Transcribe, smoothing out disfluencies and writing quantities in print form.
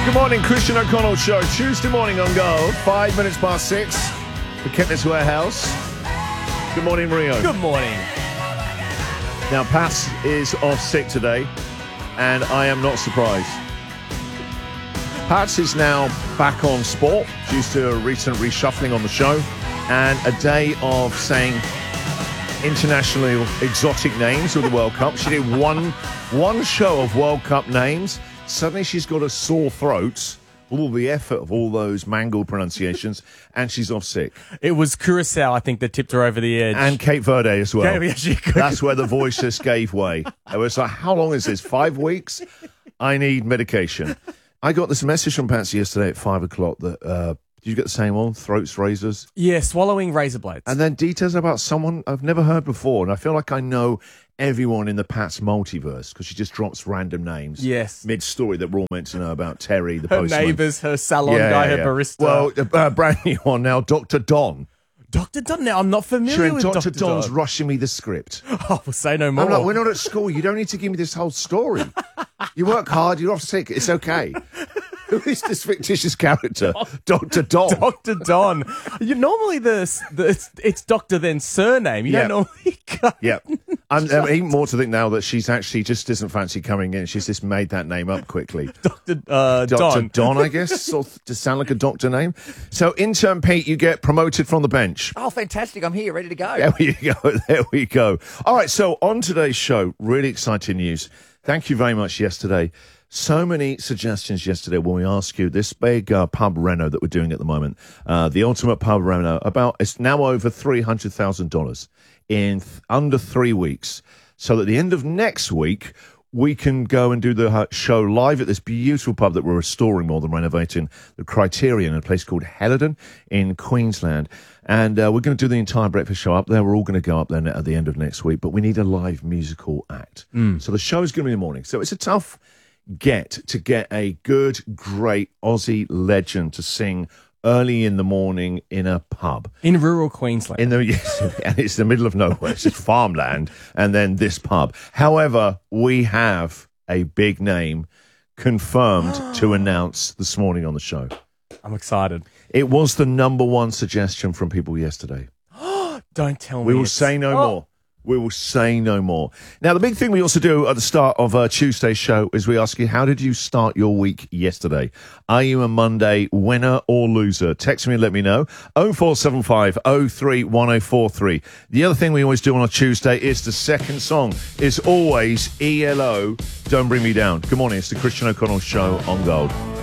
Good morning, Christian O'Connell Show. Tuesday morning on Go, 5 minutes past 6. The Kentness Warehouse. Good morning, Rio. Good morning. Now, Pat is off sick today, and I am not surprised. Pat is now back on sport due to a recent reshuffling on the show and a day of saying internationally exotic names of the World Cup. She did one show of World Cup names. Suddenly she's got a sore throat, all the effort of all those mangled pronunciations, and she's off sick. It was Curacao, I think, that tipped her over the edge. And Cape Verde as well. Yeah, That's where the voice just gave way. I was like, how long is this? 5 weeks? I need medication. I got this message from Patsy yesterday at 5 o'clock that, did you get the same one? Throats, razors? Yeah, swallowing razor blades. And then details about someone I've never heard before. And I feel like I know everyone in the Pat's multiverse because she just drops random names. Yes. Mid-story that we're all meant to know about Terry, the her postman. neighbours, her salon guy, her barista. Well, brand new one now, Dr. Don. Dr. Don, now I'm not familiar with Dr. Dr. Don's Don. rushing me the script. Oh, well, say no more. I'm like, we're not at school. You don't need to give me this whole story. You work hard. You're off sick. It's okay. Who is this fictitious character? Dr. Don. Dr. Don. You normally it's Doctor then surname. You don't normally go. Yeah. I'm even more to think now that she's actually just doesn't fancy coming in. She's just made that name up quickly. Dr. Dr. Don, I guess. Sort of, to sound like a doctor name. So, intern Pete, you get promoted from the bench. Oh, fantastic. I'm here, ready to go. There we go. There we go. All right. So, on today's show, really exciting news. Thank you very much yesterday. So many suggestions yesterday when we asked you this big pub reno that we're doing at the moment, the ultimate pub reno, it's now over $300,000 in under 3 weeks. So at the end of next week, we can go and do the show live at this beautiful pub that we're restoring more than renovating, the Criterion, in a place called Helidon in Queensland. And we're going to do the entire breakfast show up there. We're all going to go up there at the end of next week, but we need a live musical act. So the show is going to be in the morning. So it's a tough get a good, great Aussie legend to sing early in the morning in a pub. In rural Queensland. Yes, and it's the middle of nowhere. It's just farmland and then this pub. However, we have a big name confirmed to announce this morning on the show. I'm excited. It was the number one suggestion from people yesterday. Don't tell me. We will say no more. We will say no more. Now, the big thing we also do at the start of Tuesday's show is we ask you, how did you start your week yesterday? Are you a Monday winner or loser? Text me and let me know. 0475 03 1043. The other thing we always do on a Tuesday is the second song is always ELO, Don't Bring Me Down. Good morning. It's the Christian O'Connell Show on Gold.